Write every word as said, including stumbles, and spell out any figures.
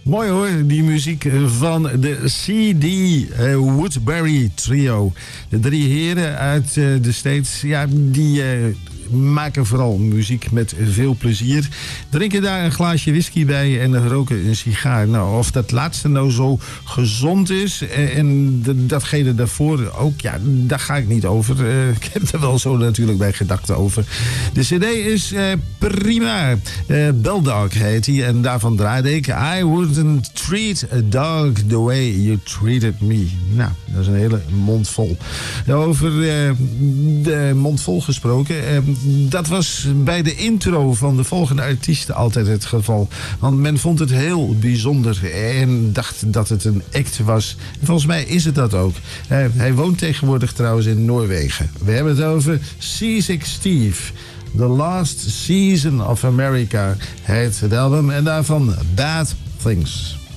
Mooi hoor, die muziek van de C D uh, Woodbury Trio. De drie heren uit uh, de States, ja, die... Uh, maken vooral muziek met veel plezier. Drinken daar een glaasje whisky bij en roken een sigaar. Nou, of dat laatste nou zo gezond is en datgene daarvoor ook, ja, daar ga ik niet over. Uh, ik heb er wel zo natuurlijk bij gedacht over. De cd is uh, prima. Uh, Belldog heet hij en daarvan draaide ik I wouldn't treat a dog the way you treated me. Nou, dat is een hele mond vol. Over uh, de mond vol gesproken... Uh, Dat was bij de intro van de volgende artiest altijd het geval. Want men vond het heel bijzonder en dacht dat het een act was. En volgens mij is het dat ook. Uh, hij woont tegenwoordig trouwens in Noorwegen. We hebben het over Seasick Steve. The Last Season of America heet het album. En daarvan Bad Things.